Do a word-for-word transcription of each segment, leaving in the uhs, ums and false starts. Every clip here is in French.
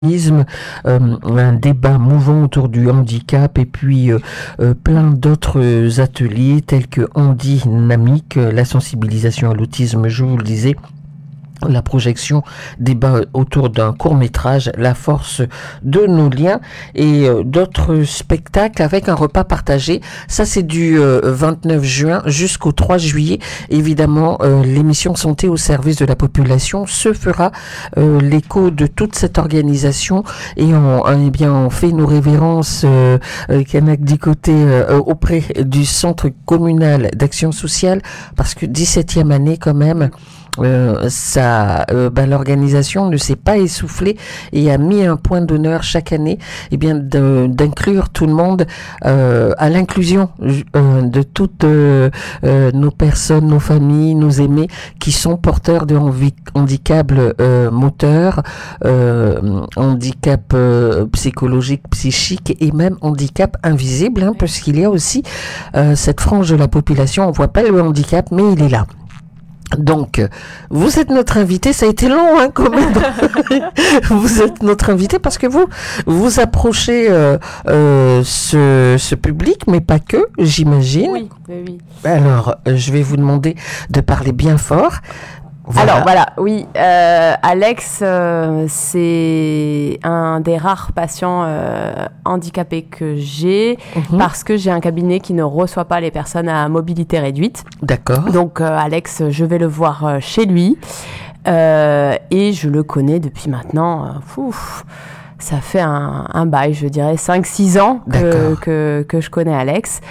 euh, un débat mouvant autour du handicap et puis euh, euh, plein d'autres ateliers tels que Handynamique, euh, la sensibilisation à l'autisme, je vous le disais. La projection débat autour d'un court-métrage, La force de nos liens, et euh, d'autres spectacles avec un repas partagé. Ça, c'est du euh, vingt-neuf juin jusqu'au trois juillet. Évidemment, euh, l'émission Santé au service de la population se fera euh, l'écho de toute cette organisation, et on, eh bien, on fait nos révérences euh, euh, Kanak du côté euh, auprès du Centre communal d'action sociale, parce que dix-septième année quand même. Euh, ça, euh, ben, l'organisation ne s'est pas essoufflée et a mis un point d'honneur chaque année, eh bien, de, d'inclure tout le monde euh, à l'inclusion euh, de toutes euh, euh, nos personnes, nos familles, nos aimés qui sont porteurs de hanvi- handicap euh, moteur, euh, handicap euh, psychologique, psychique et même handicap invisible, hein, parce qu'il y a aussi euh, cette frange de la population, on voit pas le handicap, mais il est là. Donc, vous êtes notre invité, ça a été long hein, quand même. Vous êtes notre invité parce que vous vous approchez euh, euh, ce, ce public, mais pas que, j'imagine. Oui, oui, oui. Alors, je vais vous demander de parler bien fort. Voilà. Alors voilà, oui, euh, Alex, euh, c'est un des rares patients euh, handicapés que j'ai, mmh. parce que j'ai un cabinet qui ne reçoit pas les personnes à mobilité réduite. D'accord. Donc euh, Alex, je vais le voir euh, chez lui, euh, et je le connais depuis maintenant, euh, ouf, ça fait un, un bail, je dirais cinq six ans que, que, que je connais Alex.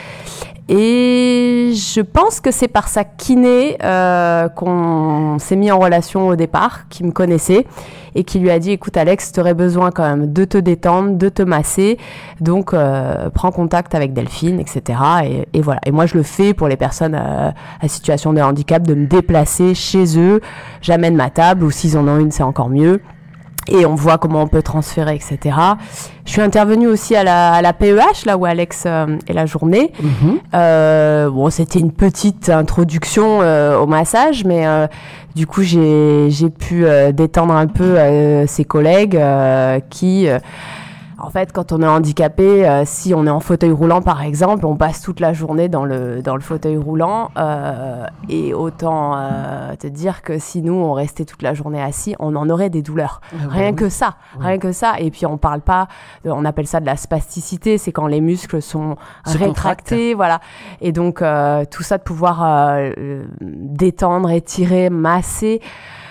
Et je pense que c'est par sa kiné euh, qu'on s'est mis en relation au départ, qui me connaissait et qui lui a dit « Écoute Alex, tu aurais besoin quand même de te détendre, de te masser, donc euh, prends contact avec Delphine, et cetera » et, et voilà. Et moi, je le fais pour les personnes euh, à situation de handicap, de me déplacer chez eux. J'amène ma table, ou s'ils en ont une, c'est encore mieux. Et on voit comment on peut transférer, et cetera. Je suis intervenue aussi à la, à la P E H, là où Alex euh, est la journée. Mmh. Euh, bon, c'était une petite introduction euh, au massage, mais euh, du coup, j'ai, j'ai pu euh, détendre un peu euh, ses collègues euh, qui... Euh, En fait, quand on est handicapé, euh, si on est en fauteuil roulant, par exemple, on passe toute la journée dans le, dans le fauteuil roulant. Euh, et autant euh, te dire que si nous, on restait toute la journée assis, on en aurait des douleurs. Ah, rien oui. que ça, oui. rien que ça. Et puis, on parle pas, de, on appelle ça de la spasticité, c'est quand les muscles sont Se rétractés. Voilà. Et donc, euh, tout ça de pouvoir euh, détendre, étirer, masser,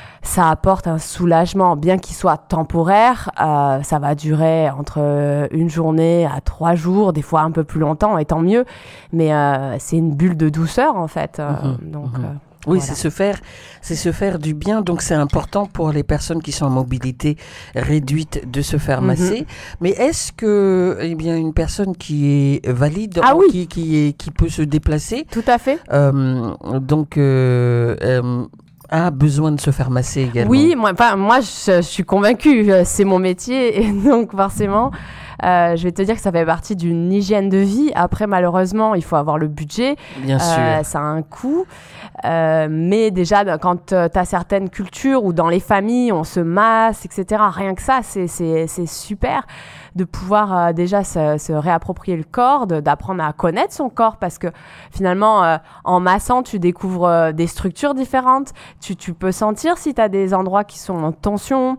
ça apporte un soulagement, bien qu'il soit temporaire. Euh, ça va durer entre une journée à trois jours, des fois un peu plus longtemps, et tant mieux. Mais euh, c'est une bulle de douceur, en fait. Euh, mmh, donc, mmh. Euh, oui, voilà. c'est se faire, c'est se faire du bien. Donc, c'est important pour les personnes qui sont en mobilité réduite de se faire masser. Mm-hmm. Mais est-ce que, eh bien, une personne qui est valide, ah, oui. qui, qui, est, qui peut se déplacer, tout à fait. Euh, donc, euh, euh, a besoin de se faire masser également. Oui, moi, enfin, moi je, je suis convaincue, c'est mon métier, et donc forcément, euh, je vais te dire que ça fait partie d'une hygiène de vie. Après, malheureusement, il faut avoir le budget. Bien euh, sûr. Ça a un coût. Euh, mais déjà, quand euh, tu as certaines cultures ou dans les familles, on se masse, et cetera, rien que ça, c'est, c'est, c'est super de pouvoir euh, déjà se, se réapproprier le corps, de, d'apprendre à connaître son corps, parce que finalement, euh, en massant, tu découvres euh, des structures différentes. Tu, tu peux sentir si tu as des endroits qui sont en tension.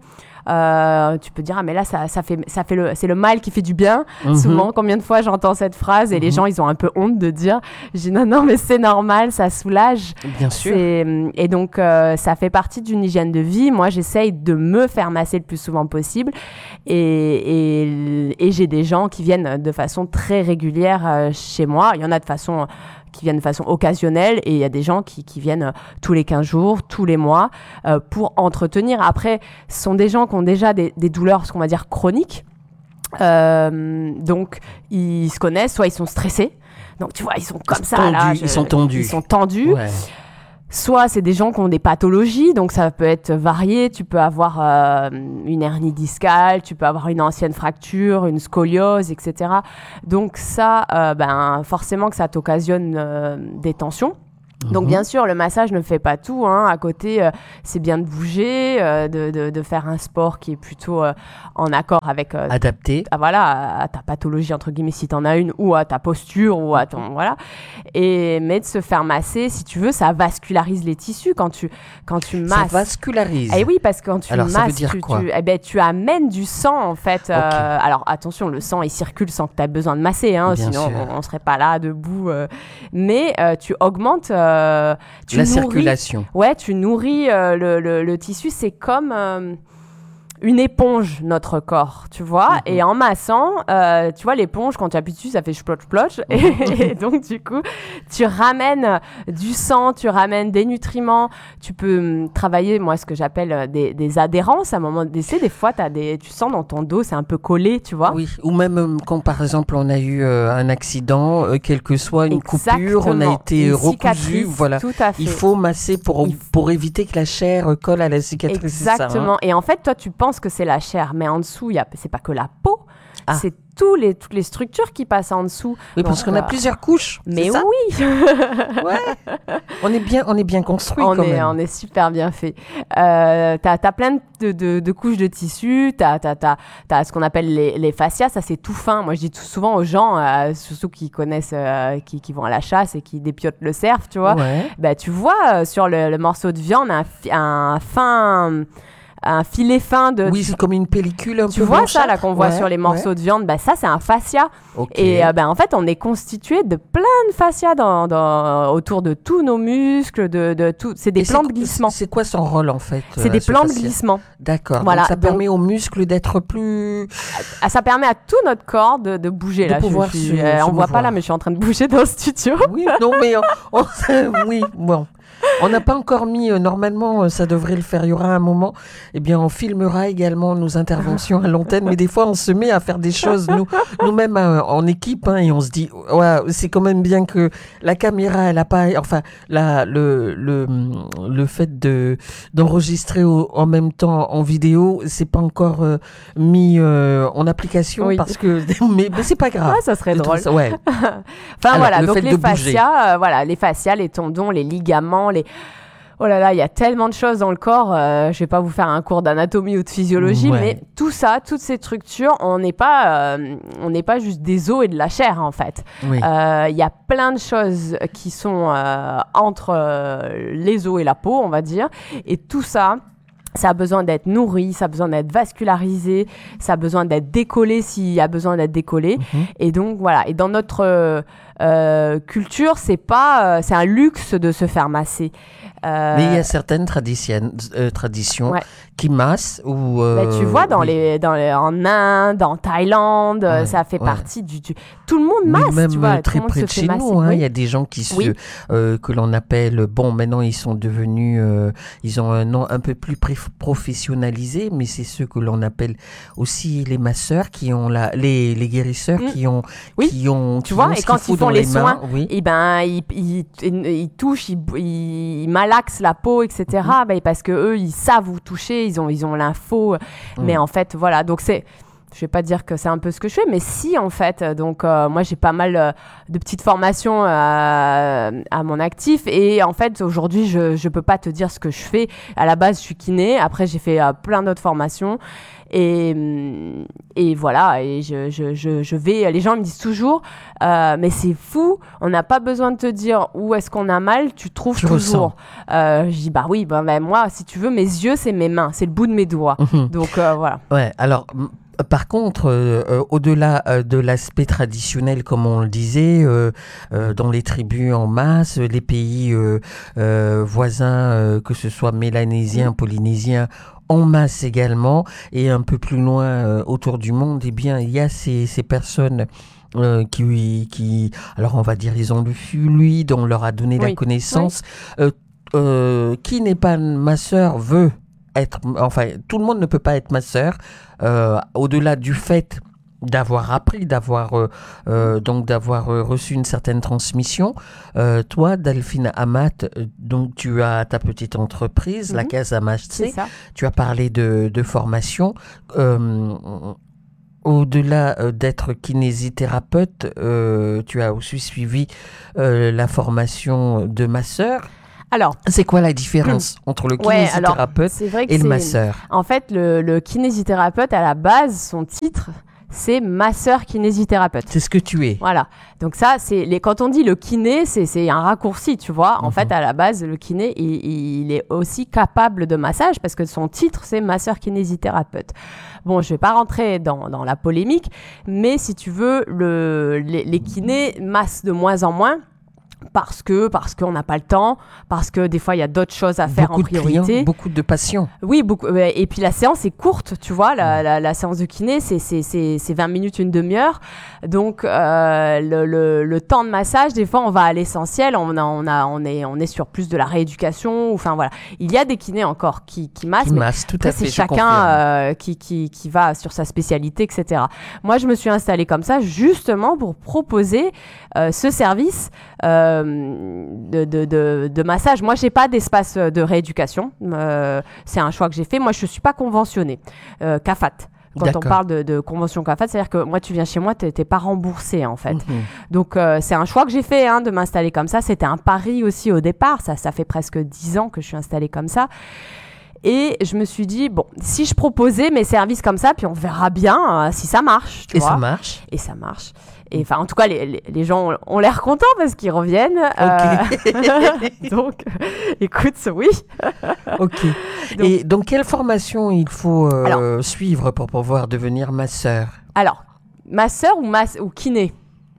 Euh, tu peux dire ah mais là ça, ça fait ça fait le c'est le mal qui fait du bien. Mm-hmm. Souvent, combien de fois j'entends cette phrase et mm-hmm. les gens ils ont un peu honte de dire. Je dis non non mais c'est normal, ça soulage. Bien sûr. C'est, et donc euh, ça fait partie d'une hygiène de vie. Moi j'essaye de me faire masser le plus souvent possible et et, et j'ai des gens qui viennent de façon très régulière euh, chez moi. Il y en a de façon qui viennent de façon occasionnelle et il y a des gens qui, qui viennent tous les quinze jours, tous les mois euh, pour entretenir. Après, ce sont des gens qui ont déjà des, des douleurs, ce qu'on va dire, chroniques. Euh, donc, ils se connaissent, soit ils sont stressés. Donc, tu vois, ils sont comme ils ça. Tendus, là, je, ils sont tendus. Ils sont tendus. Ouais. Soit c'est des gens qui ont des pathologies, donc ça peut être varié. Tu peux avoir euh, une hernie discale, tu peux avoir une ancienne fracture, une scoliose, et cetera. Donc ça, euh, ben, forcément que ça t'occasionne euh, des tensions. Donc, mmh. bien sûr, le massage ne fait pas tout. Hein. À côté, euh, c'est bien de bouger, euh, de, de, de faire un sport qui est plutôt euh, en accord avec... Euh, adapté. À, voilà, à, à ta pathologie, entre guillemets, si tu en as une, ou à ta posture, ou à ton... Voilà. Et, mais de se faire masser, si tu veux, ça vascularise les tissus quand tu, quand tu masses. Ça vascularise. Eh oui, parce que quand tu alors, masses, ça veut dire tu, quoi tu, eh ben, tu amènes du sang, en fait. Okay. Euh, alors, attention, le sang, il circule sans que tu aies besoin de masser. Hein, sinon, on ne serait pas là, debout. Euh. Mais euh, tu augmentes... Euh, Tu la nourris, circulation. Ouais, tu nourris euh, le, le, le tissu. C'est comme euh, une éponge, notre corps, tu vois. Mm-hmm. Et en massant, euh, tu vois, l'éponge, quand tu appuies dessus, ça fait splotch splotch. Mm-hmm. Et donc, du coup, tu ramènes du sang, tu ramènes des nutriments. Tu peux travailler, moi, ce que j'appelle des, des adhérences. À un moment donné, des fois, t'as des, tu sens dans ton dos, c'est un peu collé, tu vois. Oui, ou même quand, par exemple, on a eu euh, un accident, euh, quelle que soit une Exactement. coupure, on a été une recousu. Voilà. Tout à fait. Il faut masser pour, Il... pour éviter que la chair colle à la cicatrice. Exactement. Ça, hein. Et en fait, toi, tu penses que c'est la chair, mais en dessous, y a... c'est pas que la peau, ah. c'est tous les, toutes les structures qui passent en dessous. Oui, parce qu'on euh... a plusieurs couches. Mais ça oui. Ouais. On est bien, on est bien construit on quand est, même. On est super bien fait. Euh, t'as, t'as plein de, de, de couches de tissu. T'as, t'as, t'as, t'as ce qu'on appelle les, les fascias. Ça, c'est tout fin. Moi, je dis tout souvent aux gens, euh, surtout qui connaissent, euh, qui, qui vont à la chasse et qui dépiotent le cerf, tu vois. Ouais. Bah, tu vois euh, sur le, le morceau de viande un, un fin... un filet fin de... Oui, c'est comme une pellicule un tu peu vois blanchâtre. ça, là, qu'on voit ouais, sur les morceaux ouais. de viande, bah, ça, c'est un fascia. Okay. Et euh, bah, en fait, on est constitué de plein de fascias dans, dans, autour de tous nos muscles, de, de tout. C'est des Et plans c'est, de glissement. C'est quoi son rôle, en fait? C'est euh, des plans fascia. de glissement. D'accord. Voilà. Donc, ça Donc, permet aux muscles d'être plus... Ça permet à tout notre corps de, de bouger. De là. pouvoir je, je, se, euh, se on ne voit voir. pas là, mais je suis en train de bouger dans le studio. Oui, non, mais... On, on, oui, bon... On n'a pas encore mis, euh, normalement, euh, ça devrait le faire, il y aura un moment, eh bien, on filmera également nos interventions à l'antenne, mais des fois, on se met à faire des choses, nous, nous-mêmes, euh, en équipe, hein, et on se dit, ouais, c'est quand même bien que la caméra, elle n'a pas, enfin, la, le, le, le fait de, d'enregistrer au, en même temps en vidéo, c'est pas encore euh, mis euh, en application, oui. parce que, mais, mais c'est pas grave. Ouais, ça serait drôle. Ça, ouais. Enfin, Alors, voilà, donc les de fascias, euh, voilà, les fascias, les tendons, les ligaments, les... Oh là là, il y a tellement de choses dans le corps. Euh, je vais pas vous faire un cours d'anatomie ou de physiologie, ouais. mais tout ça, toutes ces structures, on n'est pas, euh, on n'est pas juste des os et de la chair en fait. Il oui. euh, y a plein de choses qui sont euh, entre euh, les os et la peau, on va dire, et tout ça. Ça a besoin d'être nourri, ça a besoin d'être vascularisé, ça a besoin d'être décollé s'il y a besoin d'être décollé. Mmh. Et donc voilà. Et dans notre euh, euh, culture, c'est pas, euh, c'est un luxe de se faire masser. Euh... Mais il y a certaines traditions, euh, traditions ouais. qui massent ou. Euh, bah, tu vois, dans oui. les, dans les, en Inde, en Thaïlande, ouais, ça fait ouais. partie du, du. Tout le monde masse, oui, même tu vois. Très près de chez nous, il hein, oui. y a des gens qui se, oui. euh, que l'on appelle. Bon, maintenant ils sont devenus, euh, ils ont un nom un peu plus professionnalisé, mais c'est ceux que l'on appelle aussi les masseurs, qui ont la, les, les guérisseurs, mmh. qui ont, oui. qui ont. Tu qui vois, ont et quand ils font les, les soins, mains, oui. et ben ils, ils, ils, ils touchent, ils, ils, ils malaxent la peau, et cetera. Mmh. Ben, parce que eux, ils savent vous toucher, ils ont, ils ont l'info. Mmh. Mais en fait, voilà. Donc c'est. Je vais pas dire que c'est un peu ce que je fais, mais si en fait. Donc euh, moi j'ai pas mal euh, de petites formations euh, à mon actif et en fait aujourd'hui je je peux pas te dire ce que je fais. À la base je suis kiné, après j'ai fait euh, plein d'autres formations et et voilà et je je je, je vais. Les gens me disent toujours euh, mais c'est fou, on n'a pas besoin de te dire où est-ce qu'on a mal, tu trouves tu toujours. Euh, je dis bah oui bah, bah moi si tu veux mes yeux c'est mes mains, c'est le bout de mes doigts. Mmh. Donc euh, voilà. Ouais alors. M- Par contre, euh, euh, au-delà euh, de l'aspect traditionnel, comme on le disait, euh, euh, dans les tribus en masse, les pays euh, euh, voisins, euh, que ce soit mélanésiens, polynésiens, en masse également, et un peu plus loin euh, autour du monde, eh bien, il y a ces, ces personnes Euh, qui, qui, alors on va dire, ils ont le fluide, on leur a donné oui. la connaissance. Oui. Euh, euh, qui n'est pas masseur veut être, enfin, tout le monde ne peut pas être masseur, euh, au-delà du fait d'avoir appris, d'avoir euh, euh, donc d'avoir euh, reçu une certaine transmission. Euh, toi, Delphine Amat, euh, donc tu as ta petite entreprise, mm-hmm. la Casa Massé. Tu as parlé de, de formation. Euh, au-delà euh, d'être kinésithérapeute, euh, tu as aussi suivi euh, la formation de masseur. Alors, c'est quoi la différence mmh. entre le kinésithérapeute ouais, alors, et le masseur? En fait, le, le kinésithérapeute, à la base, son titre, c'est masseur kinésithérapeute. C'est ce que tu es. Voilà. Donc ça, c'est les, quand on dit le kiné, c'est, c'est un raccourci, tu vois. En mmh. fait, à la base, le kiné, il, il est aussi capable de massage parce que son titre, c'est masseur kinésithérapeute. Bon, je vais pas rentrer dans, dans la polémique, mais si tu veux, le, les, les kinés massent de moins en moins. Parce que parce qu'on n'a pas le temps, parce que des fois il y a d'autres choses à faire beaucoup en priorité. De clients, beaucoup de patients. Oui, beaucoup. Et puis la séance est courte, tu vois. La, la, la séance de kiné, c'est c'est c'est c'est vingt minutes, une demi-heure. Donc euh, le, le le temps de massage, des fois on va à l'essentiel. On a on a on est on est sur plus de la rééducation. Enfin voilà. Il y a des kinés encore qui qui massent. Qui massent, tout à fait. C'est chacun euh, qui qui qui va sur sa spécialité, et cetera. Moi, je me suis installée comme ça justement pour proposer euh, ce service. Euh, De, de, de, de massage. Moi, je n'ai pas d'espace de rééducation. Euh, c'est un choix que j'ai fait. Moi, je ne suis pas conventionnée. Euh, C A F A T. Quand D'accord. on parle de, de convention C A F A T, c'est-à-dire que moi, tu viens chez moi, tu n'es pas remboursé, en fait. Mmh. Donc, euh, c'est un choix que j'ai fait hein, de m'installer comme ça. C'était un pari aussi au départ. Ça, ça fait presque dix ans que je suis installée comme ça. Et je me suis dit, bon, si je proposais mes services comme ça, puis on verra bien euh, si ça marche. Tu Et vois. ça marche. Et ça marche. Et enfin, en tout cas, les, les, les gens ont l'air contents parce qu'ils reviennent. Okay. Euh, donc, écoute, oui. Ok. Donc, et donc, quelle formation il faut euh, alors, suivre pour pouvoir devenir masseur? Alors, masseur ou, masse, ou kiné?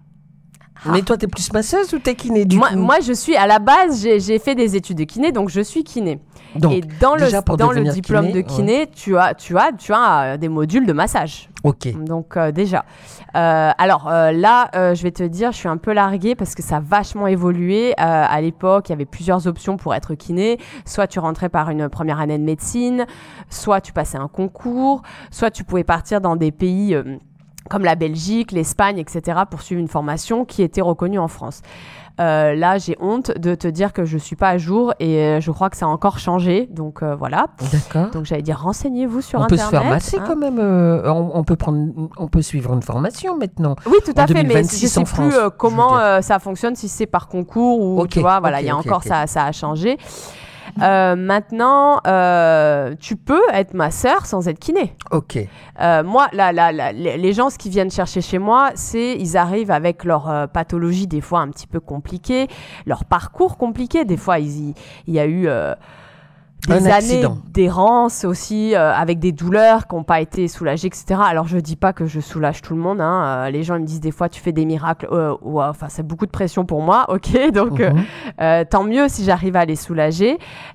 Mais ah. toi, t'es plus masseuse ou t'es kiné du moi, coup? Moi, je suis, à la base, j'ai, j'ai fait des études de kiné, donc je suis kiné. Donc, et dans le, dans le diplôme kiné, de kiné, ouais. tu, as, tu, as, tu as des modules de massage. Ok. Donc, euh, déjà. Euh, alors euh, là, euh, je vais te dire, je suis un peu larguée parce que ça a vachement évolué. Euh, à l'époque, il y avait plusieurs options pour être kiné. Soit tu rentrais par une première année de médecine, soit tu passais un concours, soit tu pouvais partir dans des pays... Euh, comme la Belgique, l'Espagne, et cetera, pour suivre une formation qui était reconnue en France. Euh, là, j'ai honte de te dire que je ne suis pas à jour et euh, je crois que ça a encore changé. Donc, euh, voilà. D'accord. Donc, j'allais dire, renseignez-vous sur on Internet. On peut se faire masser hein. quand même. Euh, on, on, peut prendre, on peut suivre une formation maintenant. Oui, tout à fait. Mais je ne sais plus euh, comment euh, ça fonctionne, si c'est par concours ou, okay. tu vois, voilà, il okay, y a okay, encore okay. ça, ça a changé. Euh, maintenant, euh, tu peux être masseur sans être kiné. Ok. Euh, moi, la, la, la, les gens, ce qu'ils viennent chercher chez moi, c'est ils arrivent avec leur euh, pathologie des fois un petit peu compliquée, leur parcours compliqué. Des fois, il y a eu euh, des années d'errance aussi, euh, avec des douleurs qui n'ont pas été soulagées, et cetera. Alors, je ne dis pas que je soulage tout le monde. Hein. Euh, les gens ils me disent des fois, tu fais des miracles. Euh, ouais, enfin, c'est beaucoup de pression pour moi. Ok, donc mm-hmm. euh, euh, tant mieux si j'arrive à les soulager.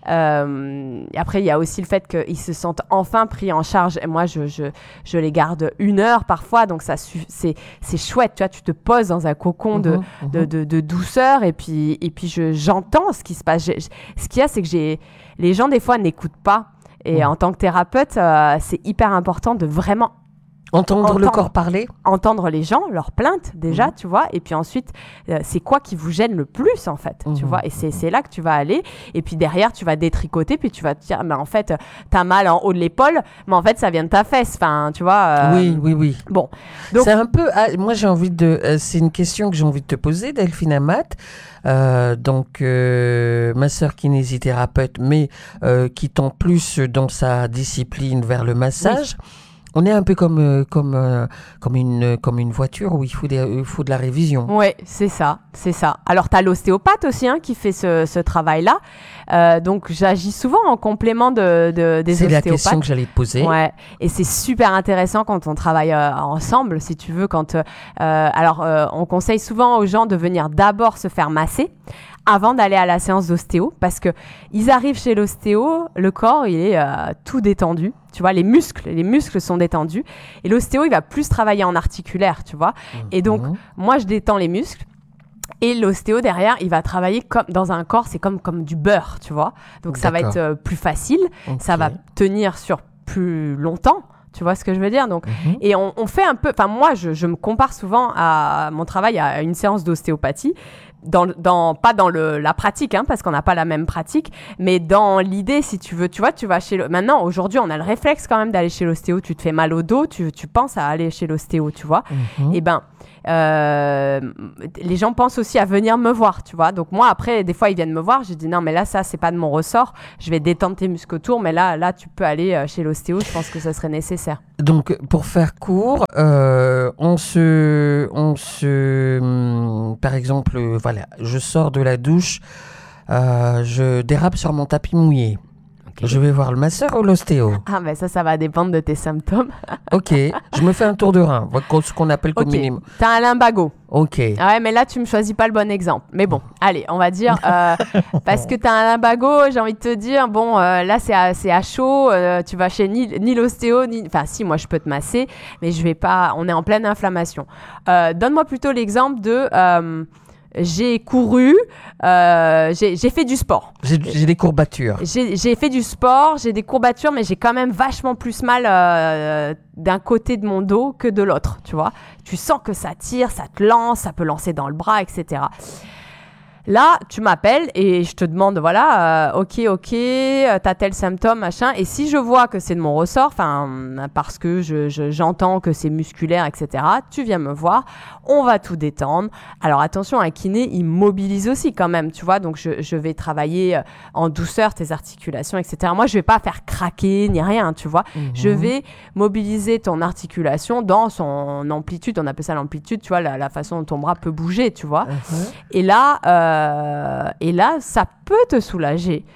Euh, et après, il y a aussi le fait qu'ils se sentent enfin pris en charge. Et moi, je, je, je les garde une heure parfois. Donc, ça, c'est, c'est chouette. Tu vois, tu te poses dans un cocon mm-hmm. de, mm-hmm. de, de, de douceur. Et puis, et puis je, j'entends ce qui se passe. J'ai, ce qu'il y a, c'est que j'ai... Les gens, des fois, n'écoutent pas. Et mmh. en tant que thérapeute, euh, c'est hyper important de vraiment... Entendre, entendre le corps parler. Entendre les gens, leurs plaintes, déjà, mmh. tu vois. Et puis ensuite, euh, c'est quoi qui vous gêne le plus, en fait, mmh. tu vois. Et c'est, c'est là que tu vas aller. Et puis derrière, tu vas détricoter. Puis tu vas te dire, mais en fait, t'as mal en haut de l'épaule. Mais en fait, ça vient de ta fesse. Enfin, tu vois. Euh... Oui, oui, oui. Bon. Donc... C'est un peu... Ah, moi, j'ai envie de... Euh, c'est une question que j'ai envie de te poser, Delphine Amat. Euh, donc, euh, masseur kinésithérapeute, mais euh, qui tend plus dans sa discipline vers le massage. Oui. On est un peu comme, euh, comme, euh, comme, une, comme une voiture où il faut, des, il faut de la révision. Oui, c'est ça, c'est ça. Alors, tu as l'ostéopathe aussi hein, qui fait ce, ce travail-là. Euh, donc, j'agis souvent en complément de, de, des c'est ostéopathes. C'est la question que j'allais te poser. Ouais. Et c'est super intéressant quand on travaille euh, ensemble, si tu veux. Quand, euh, alors, euh, on conseille souvent aux gens de venir d'abord se faire masser avant d'aller à la séance d'ostéo, parce que ils arrivent chez l'ostéo, le corps il est euh, tout détendu, tu vois, les muscles, les muscles sont détendus, et l'ostéo il va plus travailler en articulaire, tu vois, mmh. et donc moi je détends les muscles, et l'ostéo derrière il va travailler comme dans un corps, c'est comme comme du beurre, tu vois, donc D'accord. ça va être euh, plus facile, okay. ça va tenir sur plus longtemps. Tu vois ce que je veux dire? Donc, mm-hmm. Et on, on fait un peu... Enfin, moi, je, je me compare souvent à mon travail à une séance d'ostéopathie dans, dans, pas dans le, la pratique, hein, parce qu'on n'a pas la même pratique, mais dans l'idée, si tu veux, tu vois, tu vas chez le... Maintenant, aujourd'hui, on a le réflexe quand même d'aller chez l'ostéo. Tu te fais mal au dos, tu, tu penses à aller chez l'ostéo, tu vois. Mm-hmm. Et ben, euh, les gens pensent aussi à venir me voir, tu vois. Donc moi, après, des fois, ils viennent me voir. Je dis non, mais là, ça, c'est pas de mon ressort. Je vais détendre tes muscles autour, mais là, là, tu peux aller chez l'ostéo. Je pense que ça serait nécessaire. Donc, pour faire court, euh, on se, on se, hum, par exemple, euh, voilà, je sors de la douche, euh, je dérape sur mon tapis mouillé. Okay. Je vais voir le masseur ou l'ostéo? Ah, ben ça, ça va dépendre de tes symptômes. Ok, je me fais un tour de rein, ce qu'on appelle okay. communément. T'as un lumbago. Ok. Ah ouais, mais là, tu me choisis pas le bon exemple. Mais bon, allez, on va dire, euh, parce que t'as un lumbago, j'ai envie de te dire, bon, euh, là, c'est à, c'est à chaud, euh, tu vas chez ni, ni l'ostéo, ni... Enfin, si, moi, je peux te masser, mais je vais pas... On est en pleine inflammation. Euh, donne-moi plutôt l'exemple de... Euh, j'ai couru, euh, j'ai, j'ai fait du sport. J'ai, j'ai des courbatures. J'ai, j'ai fait du sport, j'ai des courbatures, mais j'ai quand même vachement plus mal euh, d'un côté de mon dos que de l'autre, tu vois. Tu sens que ça tire, ça te lance, ça peut lancer dans le bras, et cetera. Là, tu m'appelles et je te demande, voilà, euh, ok, ok, euh, t'as tel symptôme, machin. Et si je vois que c'est de mon ressort, enfin, parce que je, je, j'entends que c'est musculaire, et cetera, tu viens me voir, on va tout détendre. Alors attention, un kiné, il mobilise aussi quand même, tu vois. Donc, je, je vais travailler en douceur tes articulations, et cetera. Moi, je vais pas faire craquer ni rien, tu vois. Mmh. Je vais mobiliser ton articulation dans son amplitude. On appelle ça l'amplitude, tu vois, la, la façon dont ton bras peut bouger, tu vois. Mmh. Et là, euh, Euh, et là, ça peut te soulager.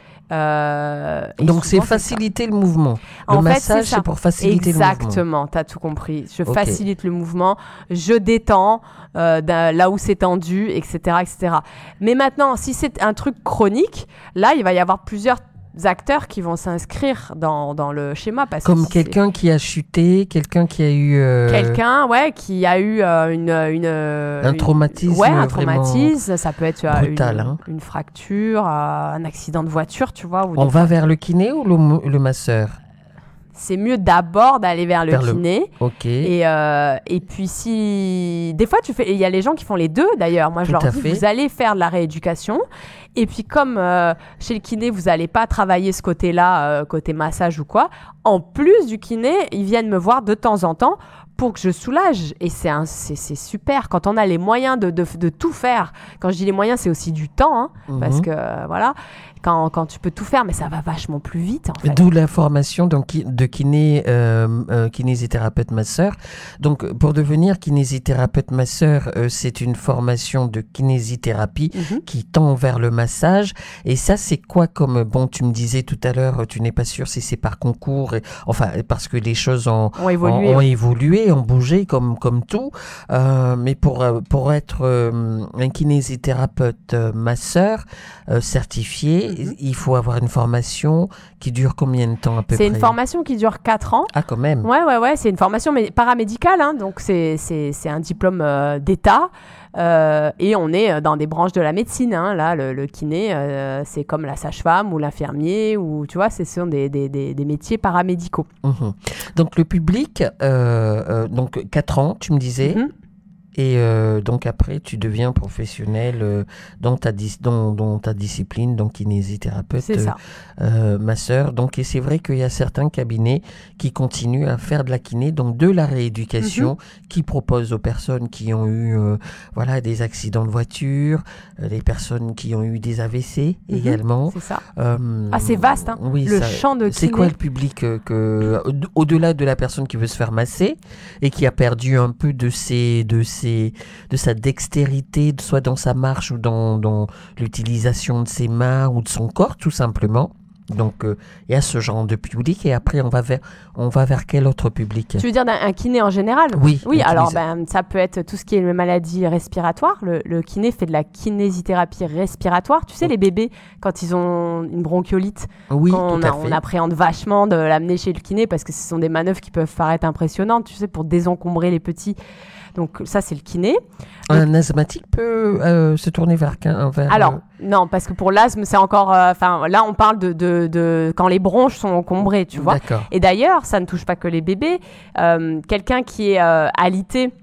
Euh, Donc, c'est faciliter c'est le mouvement. Le en massage, fait, c'est, c'est pour faciliter Exactement, le mouvement. Exactement, tu as tout compris. Je okay. facilite le mouvement, je détends euh, là où c'est tendu, et cetera, et cetera. Mais maintenant, si c'est un truc chronique, là, il va y avoir plusieurs acteurs qui vont s'inscrire dans, dans le schéma. Parce Comme que quelqu'un c'est... qui a chuté, quelqu'un qui a eu... Euh... Quelqu'un, ouais, qui a eu euh, une, une... Un traumatisme. Ouais, un traumatisme. Ça peut être euh, brutal, une, hein. une fracture, euh, un accident de voiture, tu vois. Ou On va vers le kiné ou le, le masseur? C'est mieux d'abord d'aller vers le vers kiné. Le... Ok. Et, euh, et puis si... Des fois, tu fais... il y a les gens qui font les deux, d'ailleurs. Moi, je Tout leur dis, fait. vous allez faire de la rééducation. Et puis, comme euh, chez le kiné, vous n'allez pas travailler ce côté-là, euh, côté massage ou quoi, en plus du kiné, ils viennent me voir de temps en temps pour que je soulage. Et c'est, un, c'est, c'est super. Quand on a les moyens de, de, de tout faire, quand je dis les moyens, c'est aussi du temps, hein, mm-hmm. parce que, euh, voilà... Quand, quand tu peux tout faire, mais ça va vachement plus vite, en fait. D'où la formation donc, de kiné, euh, euh, kinésithérapeute masseur. Donc, pour devenir kinésithérapeute masseur, euh, c'est une formation de kinésithérapie mm-hmm. qui tend vers le massage. Et ça, c'est quoi comme... Bon, tu me disais tout à l'heure, tu n'es pas sûr si c'est par concours, et, enfin, parce que les choses ont, ont évolué, ont, ont, évolué, ont bougé, comme, comme tout. Euh, mais pour, pour être euh, un kinésithérapeute euh, masseur euh, certifié, il faut avoir une formation qui dure combien de temps à peu c'est près? C'est une formation qui dure quatre ans. Ah, quand même. Ouais, ouais, ouais. C'est une formation mé- paramédicale, hein, donc c'est, c'est, c'est un diplôme euh, d'État. Euh, et on est dans des branches de la médecine. Hein. Là, le, le kiné, euh, c'est comme la sage-femme ou l'infirmier, ou tu vois, ce sont des, des, des, des métiers paramédicaux. Mmh. Donc, le public, euh, euh, donc quatre ans, tu me disais. Mmh. Et euh, donc après, tu deviens professionnel euh, dans, ta dis- dans, dans ta discipline, donc kinésithérapeute, c'est ça. Euh, masseur. Donc, et c'est vrai qu'il y a certains cabinets qui continuent à faire de la kiné, donc de la rééducation, mm-hmm. qui proposent aux personnes qui ont eu euh, voilà, des accidents de voiture, euh, des personnes qui ont eu des A V C mm-hmm. également. C'est ça. Euh, ah, c'est vaste, hein, oui, le ça, champ de kiné. C'est quoi le public euh, que, au-delà de la personne qui veut se faire masser et qui a perdu un peu de ses... De ses de sa dextérité, soit dans sa marche ou dans, dans l'utilisation de ses mains ou de son corps, tout simplement. Donc, il euh, y a ce genre de public. Et après, on va vers, on va vers quel autre public? Tu veux dire un kiné en général? Oui. Oui, alors ben, ça peut être tout ce qui est les maladies respiratoires. Le, le kiné fait de la kinésithérapie respiratoire. Tu sais, les bébés, quand ils ont une bronchiolite, oui, on, tout à a, fait. on appréhende vachement de l'amener chez le kiné parce que ce sont des manœuvres qui peuvent paraître impressionnantes, tu sais, pour désencombrer les petits. Donc ça, c'est le kiné. Un Donc, asthmatique peut euh, se tourner vers... vers alors, euh... non, parce que pour l'asthme, c'est encore... Enfin, euh, là, on parle de, de, de quand les bronches sont encombrées, tu vois. D'accord. Et d'ailleurs, ça ne touche pas que les bébés. Euh, quelqu'un qui est euh, alité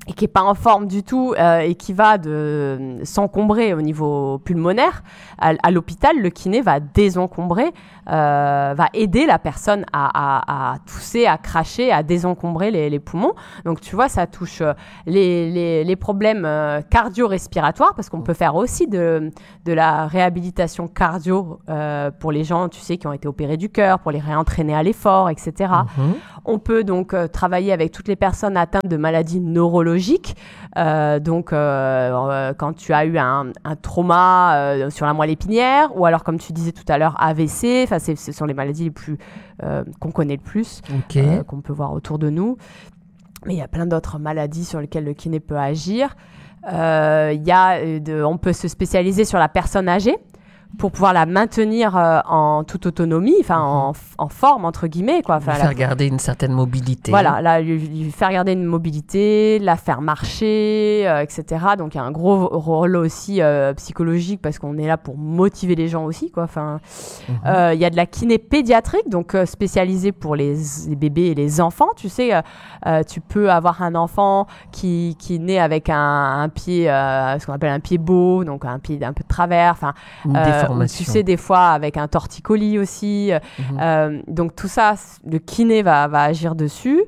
et qui n'est pas en forme du tout euh, et qui va de, s'encombrer au niveau pulmonaire, à, à l'hôpital, le kiné va désencombrer, euh, va aider la personne à, à, à tousser, à cracher, à désencombrer les, les poumons. Donc, tu vois, ça touche les, les, les problèmes euh, cardio-respiratoires, parce qu'on peut faire aussi de, de la réhabilitation cardio euh, pour les gens, tu sais, qui ont été opérés du cœur, pour les réentraîner à l'effort, et cetera. Mmh. On peut donc euh, travailler avec toutes les personnes atteintes de maladies neurologiques. Euh, donc, euh, euh, quand tu as eu un, un trauma euh, sur la moelle épinière, ou alors, comme tu disais tout à l'heure, A V C, enfin, ce sont les maladies les plus euh, qu'on connaît le plus, okay. euh, qu'on peut voir autour de nous. Mais il y a plein d'autres maladies sur lesquelles le kiné peut agir. Euh, y a de, on peut se spécialiser sur la personne âgée, pour pouvoir la maintenir euh, en toute autonomie, enfin mmh. en, en forme, entre guillemets. Quoi. Enfin, lui faire la... garder une certaine mobilité. Voilà, là, lui, lui faire garder une mobilité, la faire marcher, euh, et cetera. Donc, il y a un gros rôle aussi euh, psychologique, parce qu'on est là pour motiver les gens aussi. Quoi. Enfin, mmh. euh, y a de la kiné pédiatrique, donc euh, spécialisée pour les, les bébés et les enfants. Tu sais, euh, euh, tu peux avoir un enfant qui, qui naît avec un, un pied, euh, ce qu'on appelle un pied beau, donc un pied un peu de travers. Enfin, euh, Ou, tu sais, des fois avec un torticolis aussi. Mmh. Euh, donc tout ça, le kiné va, va agir dessus.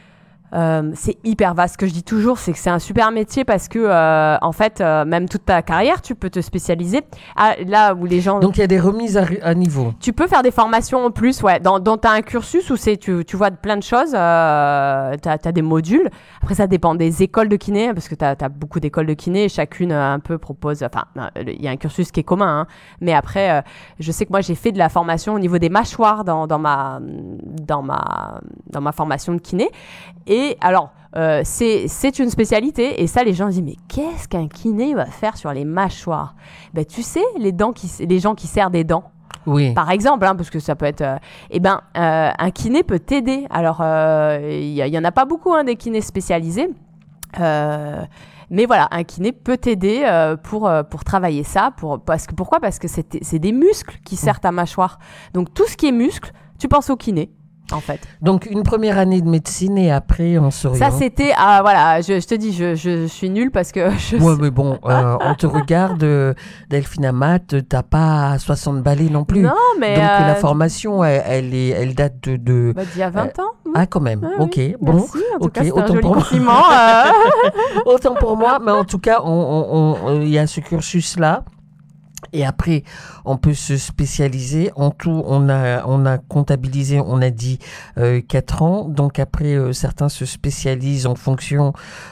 Euh, c'est hyper vaste. Ce que je dis toujours, c'est que c'est un super métier, parce que euh, en fait, euh, même toute ta carrière, tu peux te spécialiser. Ah, là où les gens. Donc il y a des remises à, à niveau. Tu peux faire des formations en plus, ouais. Dans, dans tu as un cursus où c'est, tu, tu vois plein de choses. Euh, tu as des modules. Après, ça dépend des écoles de kiné, parce que tu as beaucoup d'écoles de kiné et chacune euh, un peu propose. Enfin, il y a un cursus qui est commun, hein, mais après, euh, je sais que moi j'ai fait de la formation au niveau des mâchoires dans, dans ma dans ma dans ma formation de kiné. Et Et alors, euh, c'est, c'est une spécialité, et ça, les gens disent, mais qu'est-ce qu'un kiné va faire sur les mâchoires ? Ben, tu sais, les, dents qui, les gens qui serrent des dents, oui. par exemple, hein, parce que ça peut être... Euh, eh ben, euh, un kiné peut t'aider. Alors, il euh, y, y en a pas beaucoup, hein, des kinés spécialisés. Euh, mais voilà, un kiné peut t'aider euh, pour, euh, pour travailler ça. Pour, parce que, pourquoi ? Parce que c'est, c'est des muscles qui serrent ta mâchoire. Donc, tout ce qui est muscle, tu penses au kiné. En fait. Donc une première année de médecine, et après on s'oriente. Ça c'était, ah, voilà, je, je te dis, je, je, je suis nulle parce que je ouais, sais... mais bon, euh, on te regarde, euh, Delphine Amat, t'as pas soixante balais non plus. Non, mais... Donc euh, la formation, elle, elle, est, elle date de... de... Bah, d'il y a vingt euh, ans. Oui. Ah, quand même, ah, ok. Oui. Bon, merci, en tout okay. cas, c'est Autant un joli pour compliment. euh... Autant pour moi, mais en tout cas, il on, on, on, y a ce cursus-là. Et après, on peut se spécialiser. En tout, on a, on a comptabilisé, on a dit euh, quatre ans. Donc après, euh, certains se spécialisent en fonction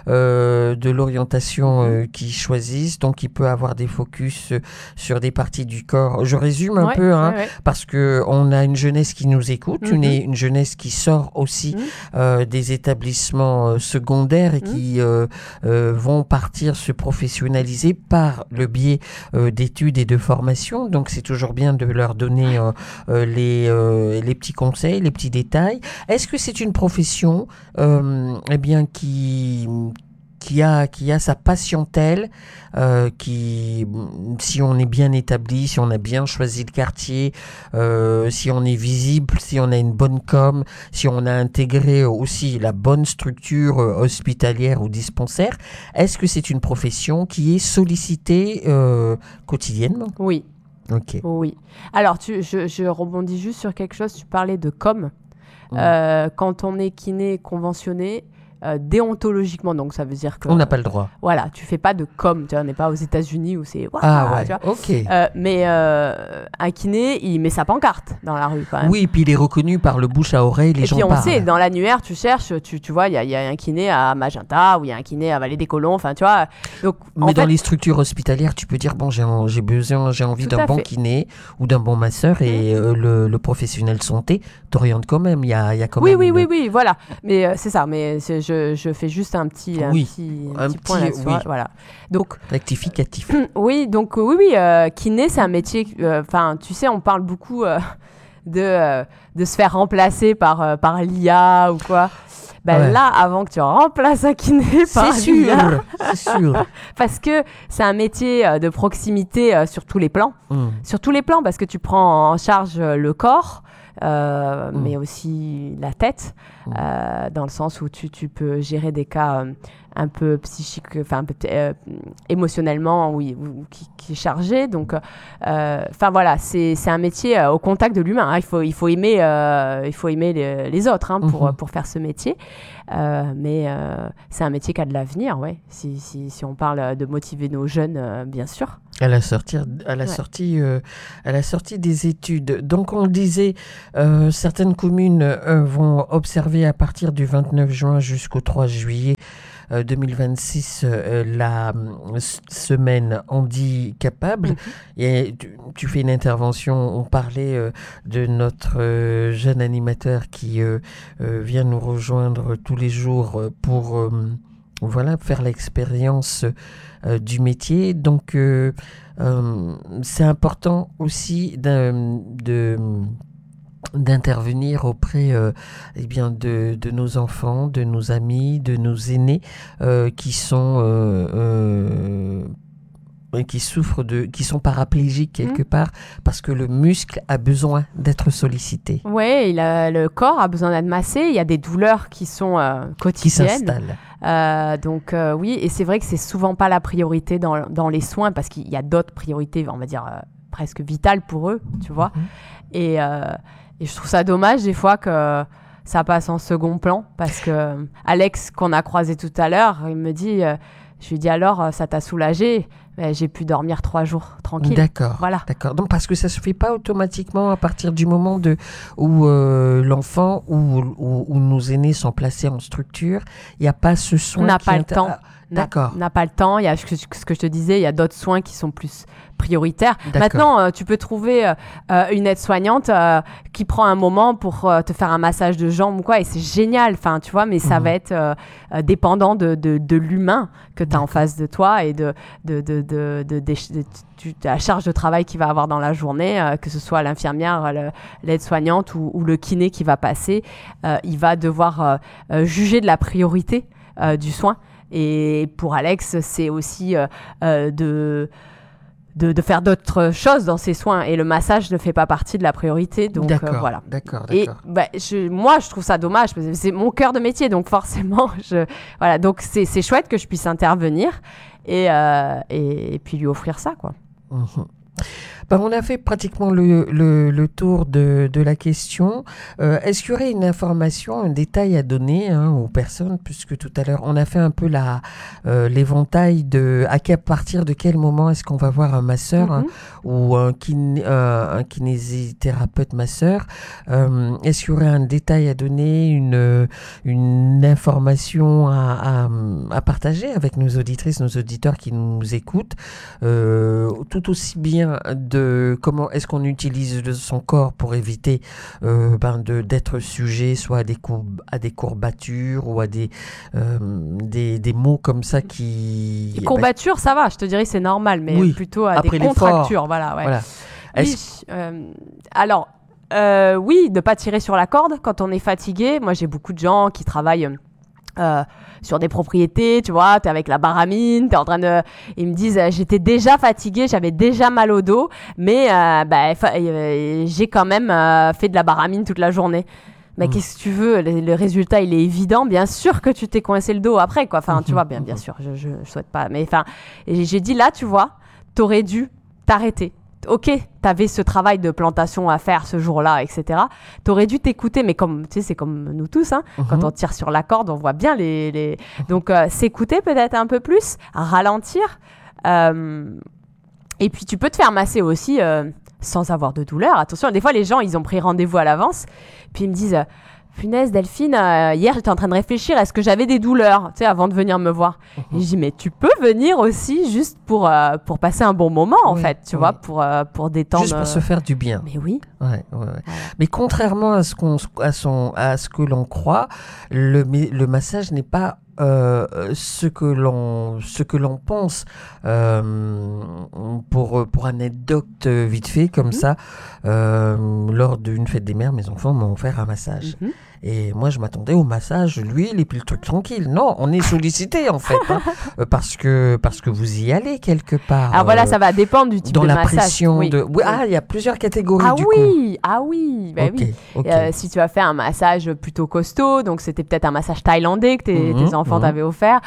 euh, de l'orientation euh, qu'ils choisissent. Donc il peut avoir des focus euh, sur des parties du corps. Je résume un ouais, peu, hein, ouais, ouais. parce que on a une jeunesse qui nous écoute, mm-hmm. une, une jeunesse qui sort aussi mm-hmm. euh, des établissements euh, secondaires et mm-hmm. qui euh, euh, vont partir se professionnaliser par le biais euh, d'études et de formation, donc c'est toujours bien de leur donner euh, euh, les, euh, les petits conseils, les petits détails. Est-ce que c'est une profession euh, eh bien, qui, qui, a, qui a sa patientèle, euh, qui, si on est bien établi, si on a bien choisi le quartier, euh, si on est visible, si on a une bonne com, si on a intégré aussi la bonne structure euh, hospitalière ou dispensaire, est-ce que c'est une profession qui est sollicitée euh, quotidiennement ? Oui. Ok. Oui. Alors, tu, je, je rebondis juste sur quelque chose. Tu parlais de com. Mmh. Euh, quand on est kiné conventionné, Euh, déontologiquement, donc ça veut dire que... On n'a pas le droit. Voilà, tu fais pas de com, tu vois, on n'est pas aux États-Unis où c'est... Ah ouais, tu vois. ok. Euh, mais euh, un kiné, il met sa pancarte dans la rue quand même. Oui, et puis il est reconnu par le bouche à oreille, les et gens puis on parlent. sait, dans l'annuaire, tu cherches, tu, tu vois, il y, y a un kiné à Magenta, ou il y a un kiné à Vallée des Colons, enfin tu vois. Donc, mais dans fait, les structures hospitalières, tu peux dire, bon, j'ai, j'ai besoin, j'ai envie d'un bon fait. kiné ou d'un bon masseur, et mmh. euh, le, le professionnel de santé t'oriente quand même, il y a, y a quand oui, même... Oui, une... oui, oui, voilà. Mais euh, c'est ça, mais c'est, je, je fais juste un petit, un oui, petit, un un petit petit point là-dessus. oui. Voilà. Donc, rectificatif. Oui, donc euh, oui, oui, euh, kiné, c'est un métier. Enfin, euh, tu sais, on parle beaucoup euh, de euh, de se faire remplacer par euh, par l'I A ou quoi. Ben ouais. Là, avant que tu remplaces un kiné par c'est l'I A, sûr, c'est sûr. Parce que c'est un métier euh, de proximité euh, sur tous les plans, mm. sur tous les plans, parce que tu prends en charge euh, le corps. Euh, mmh. mais aussi la tête, mmh. euh, dans le sens où tu, tu peux gérer des cas euh, un peu psychique, enfin un peu euh, émotionnellement, oui, qui, qui est chargé. Donc, enfin euh, voilà, c'est, c'est un métier euh, au contact de l'humain. Hein. Il faut, il faut aimer, euh, il faut aimer les, les autres hein, pour, mmh. pour faire ce métier. Euh, mais euh, c'est un métier qui a de l'avenir, ouais. Si, si, si on parle de motiver nos jeunes, euh, bien sûr. À la sortie, à la, ouais. sortie, euh, à la sortie des études. Donc, on le disait, euh, certaines communes euh, vont observer à partir du vingt-neuf juin jusqu'au trois juillet euh, deux mille vingt-six euh, la euh, semaine handicapable. Mm-hmm. Et tu, tu fais une intervention, on parlait euh, de notre euh, jeune animateur qui euh, euh, vient nous rejoindre tous les jours pour... Euh, Voilà, faire l'expérience euh, du métier. Donc, euh, euh, c'est important aussi d'un, de, d'intervenir auprès euh, eh bien de, de nos enfants, de nos amis, de nos aînés euh, qui sont... Euh, euh, qui souffrent de, qui sont paraplégiques quelque mmh. part, parce que le muscle a besoin d'être sollicité. Oui, le corps a besoin d'être massé. Il y a des douleurs qui sont euh, quotidiennes. Qui s'installent. Euh, donc euh, oui, et c'est vrai que c'est souvent pas la priorité dans, dans les soins, parce qu'il y a d'autres priorités, on va dire, euh, presque vitales pour eux, tu vois. Mmh. Et, euh, et je trouve ça dommage des fois que ça passe en second plan, parce que Alex, qu'on a croisé tout à l'heure, il me dit... Euh, je lui dis alors, ça t'a soulagé? Ben, j'ai pu dormir trois jours tranquille. D'accord. Voilà. D'accord. Donc parce que ça se fait pas automatiquement à partir du moment de où euh, l'enfant ou où, où nos aînés sont placés en structure, il n'y a pas ce soin. On n'a qui pas inter... le temps. Ah, d'accord. On n'a pas le temps. Il y a ce que, ce que je te disais, il y a d'autres soins qui sont plus prioritaires. D'accord. Maintenant, euh, tu peux trouver euh, une aide-soignante euh, qui prend un moment pour euh, te faire un massage de jambes ou quoi, et c'est génial. Enfin, tu vois, mais ça mmh. va être euh, dépendant de, de, de l'humain que tu as en face de toi et de, de, de, de, de, de, de, de, de, de la charge de travail qu'il va avoir dans la journée, euh, que ce soit l'infirmière, le, l'aide-soignante ou, ou le kiné qui va passer. Euh, il va devoir euh, euh, juger de la priorité euh, du soin. Et pour Alex, c'est aussi euh, euh, de, de, de faire d'autres choses dans ses soins. Et le massage ne fait pas partie de la priorité. Donc, d'accord, euh, voilà. D'accord, et d'accord. bah, je, moi, je trouve ça dommage, parce que c'est mon cœur de métier. Donc forcément, je, voilà. Donc c'est, c'est chouette que je puisse intervenir et, euh, et, et puis lui offrir ça, quoi. Mmh. Ben, on a fait pratiquement le, le, le tour de, de la question. Euh, est-ce qu'il y aurait une information, un détail à donner hein, aux personnes, puisque tout à l'heure, on a fait un peu la, euh, l'éventail de à, à partir de quel moment est-ce qu'on va voir un masseur mm-hmm. hein, ou un, kiné, euh, un kinésithérapeute masseur. Euh, est-ce qu'il y aurait un détail à donner, une, une information à, à, à partager avec nos auditrices, nos auditeurs qui nous écoutent, euh, tout aussi bien de De comment est-ce qu'on utilise son corps pour éviter euh, ben de, d'être sujet soit à des, courb- à des courbatures ou à des, euh, des, des mots comme ça qui... Les courbatures, ben... ça va, je te dirais c'est normal, mais oui, plutôt à après des contractures. Voilà, ouais. Voilà. Oui, euh, alors, euh, oui, de ne pas tirer sur la corde quand on est fatigué. Moi, j'ai beaucoup de gens qui travaillent... Euh, sur des propriétés, tu vois, t'es avec la baramine, t'es en train de... Ils me disent, euh, j'étais déjà fatiguée, j'avais déjà mal au dos, mais euh, bah, fa- euh, j'ai quand même euh, fait de la baramine toute la journée. Mais mmh. qu'est-ce que tu veux, le, le résultat, il est évident. Bien sûr que tu t'es coincé le dos après, quoi. Enfin, mmh. tu vois, bien, bien sûr, je, je, je souhaite pas. Mais enfin, j'ai dit, là, tu vois, t'aurais dû t'arrêter. Ok, t'avais ce travail de plantation à faire ce jour-là, et cetera. T'aurais dû t'écouter, mais comme tu sais, c'est comme nous tous, hein. Mm-hmm. Quand on tire sur la corde, on voit bien les. les... Donc, euh, s'écouter peut-être un peu plus, ralentir. Euh... Et puis, tu peux te faire masser aussi euh, sans avoir de douleur. Attention, des fois, les gens, ils ont pris rendez-vous à l'avance, puis ils me disent. Euh, Punaise, Delphine, euh, hier j'étais en train de réfléchir, est-ce que j'avais des douleurs, tu sais, avant de venir me voir. Mmh. Et je dis, mais tu peux venir aussi juste pour, euh, pour passer un bon moment, en oui, fait, tu oui. vois, pour, euh, pour détendre. Juste pour se faire du bien. Mais oui. Ouais, ouais, ouais. Ouais. Mais contrairement à ce, qu'on, à, son, à ce que l'on croit, le, le massage n'est pas euh, ce, que l'on, ce que l'on pense. Euh, pour, pour anecdote vite fait, comme mmh. ça, euh, lors d'une fête des mères, mes enfants m'ont offert un massage. Mmh. Et moi, je m'attendais au massage, l'huile et puis le truc tranquille. Non, on est sollicité en fait, hein, parce que parce que vous y allez quelque part. Alors euh, voilà, ça va dépendre du type dans de la massage. pression oui. de. Oui, ah, il y a plusieurs catégories ah du oui, coup. Ah oui, bah okay, oui. Okay. Euh, si tu as fait un massage plutôt costaud, donc c'était peut-être un massage thaïlandais que tes, mmh, tes enfants mmh. t'avaient offert.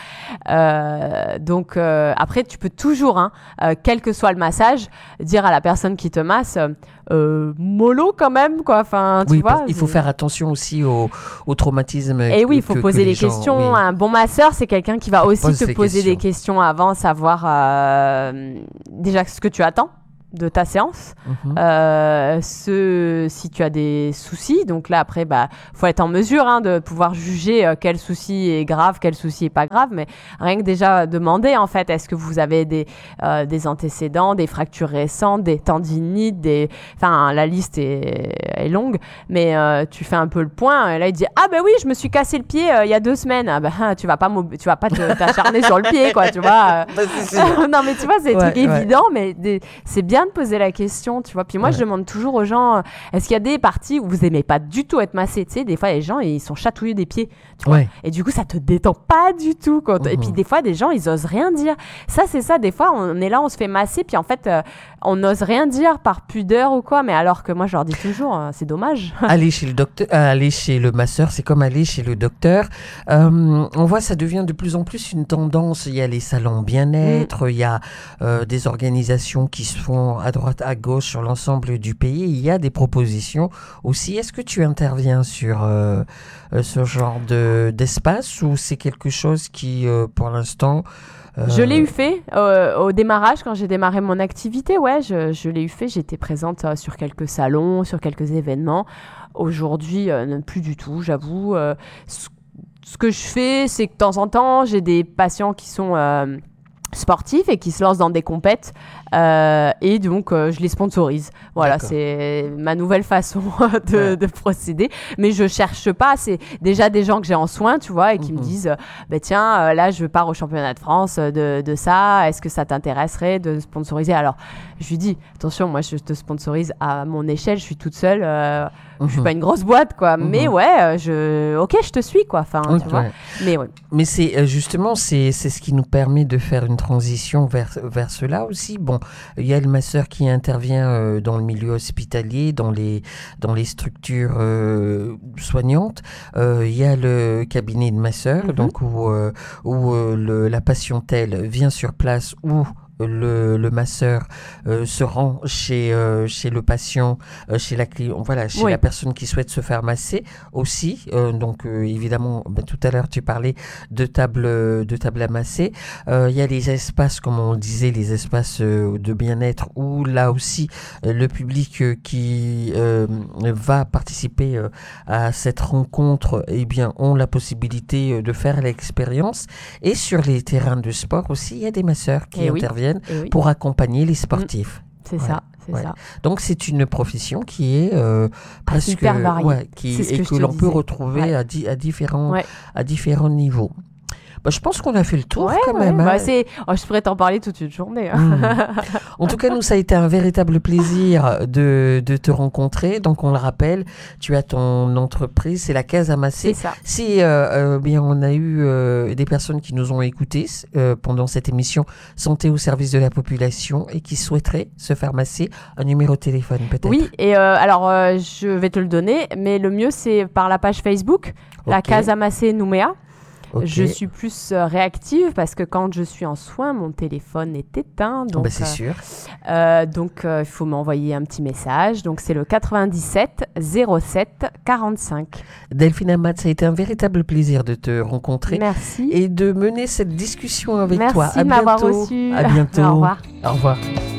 Euh, donc euh, après, tu peux toujours, hein, euh, quel que soit le massage, dire à la personne qui te masse. Euh, mollo quand même quoi, enfin tu oui, vois. Il faut faire attention aussi au, au traumatisme. Et oui, il faut que, poser que les, les gens, questions. Oui. Un bon masseur, c'est quelqu'un qui va aussi Pose te poser questions. des questions avant, savoir euh, déjà ce que tu attends de ta séance, mm-hmm. euh, ce, si tu as des soucis. Donc là, après, bah, faut être en mesure hein, de pouvoir juger euh, quel souci est grave, quel souci est pas grave. Mais rien que déjà demander, en fait, est-ce que vous avez des, euh, des antécédents, des fractures récentes, des tendinites, des... Enfin, la liste est, est longue. Mais euh, tu fais un peu le point. Et là, il dit, ah ben oui, je me suis cassé le pied euh, il y a deux semaines. Ah, ben, tu vas pas, tu vas pas te, t'acharner sur le pied, quoi, tu vois. Non, mais tu vois, c'est des ouais, trucs ouais. évidents, mais des, c'est bien de poser la question, tu vois. Puis moi, ouais. je demande toujours aux gens, est-ce qu'il y a des parties où vous aimez pas du tout être massé? Tu sais, des fois, les gens, ils sont chatouillés des pieds, tu vois. Ouais. Et du coup, ça te détend pas du tout. Quand mmh. Et puis, des fois, des gens, ils osent rien dire. Ça, c'est ça. Des fois, on est là, on se fait masser, puis en fait, euh, on n'ose rien dire par pudeur ou quoi. Mais alors que moi, je leur dis toujours, euh, c'est dommage. Aller chez le docteur, euh, aller chez le masseur, c'est comme aller chez le docteur. Euh, on voit, ça devient de plus en plus une tendance. Il y a les salons bien-être, mmh. il y a euh, des organisations qui se font à droite, à gauche sur l'ensemble du pays. Il y a des propositions aussi. Est-ce que tu interviens sur euh, euh, ce genre de, d'espace ou c'est quelque chose qui, euh, pour l'instant... Euh... Je l'ai eu fait euh, au démarrage, quand j'ai démarré mon activité. Ouais, je, je l'ai eu fait. J'étais présente euh, sur quelques salons, sur quelques événements. Aujourd'hui, euh, plus du tout, j'avoue. Euh, ce, ce que je fais, c'est que de temps en temps, j'ai des patients qui sont... Euh, sportifs et qui se lancent dans des compètes euh, et donc euh, je les sponsorise. Voilà, D'accord. c'est ma nouvelle façon de, ouais. de procéder. Mais je cherche pas, c'est déjà des gens que j'ai en soins, tu vois, et qui mm-hmm. me disent bah, tiens, euh, là je pars au championnat de France de, de ça, est-ce que ça t'intéresserait de sponsoriser? Alors je lui dis attention, moi je te sponsorise à mon échelle, je suis toute seule, euh, mm-hmm. je suis pas une grosse boîte quoi, mm-hmm. mais ouais, je ok, je te suis quoi, enfin okay. tu vois. Mais ouais. Mais c'est justement c'est c'est ce qui nous permet de faire une transition vers, vers cela aussi. Bon, il y a le masseur qui intervient euh, dans le milieu hospitalier, dans les, dans les structures euh, soignantes. Euh, il y a le cabinet de masseur, mm-hmm. donc où, euh, où euh, le, la patientèle vient sur place ou Le, le masseur euh, se rend chez, euh, chez le patient, euh, chez, la, voilà, chez oui. la personne qui souhaite se faire masser aussi. Euh, donc, euh, évidemment, ben, tout à l'heure, tu parlais de table, de table à masser. Il euh, y a les espaces, comme on disait, les espaces euh, de bien-être où, là aussi, euh, le public euh, qui euh, va participer euh, à cette rencontre, eh bien, ont la possibilité euh, de faire l'expérience. Et sur les terrains de sport aussi, il y a des masseurs qui eh interviennent oui. Oui. pour accompagner les sportifs. C'est ouais, ça, c'est ouais. ça. Donc c'est une profession qui est euh, presque hyper variée, ouais, qui, et que, que l'on disais. peut retrouver ouais. à, di- à, différents, ouais. à différents niveaux. Bah, je pense qu'on a fait le tour ouais, quand ouais, même. Bah, hein. c'est... Oh, je pourrais t'en parler toute une journée. Mmh. En tout cas, nous, ça a été un véritable plaisir de, de te rencontrer. Donc, on le rappelle, tu as ton entreprise, c'est la Case à Masser. C'est ça. Si euh, euh, bien, on a eu euh, des personnes qui nous ont écoutés euh, pendant cette émission Santé au service de la population et qui souhaiteraient se faire masser, un numéro de téléphone peut-être. Oui, et euh, alors, euh, je vais te le donner, mais le mieux, c'est par la page Facebook, okay. La Case à Masser Nouméa. Okay. Je suis plus euh, réactive parce que quand je suis en soins, mon téléphone est éteint. Donc, bah c'est euh, sûr. Euh, donc, il euh, faut m'envoyer un petit message. Donc, c'est le quatre-vingt-dix-sept zéro sept quarante-cinq. Delphine Amat, ça a été un véritable plaisir de te rencontrer. Merci. Et de mener cette discussion avec Merci toi. Merci de m'avoir reçu. À bientôt. Au revoir. Au revoir.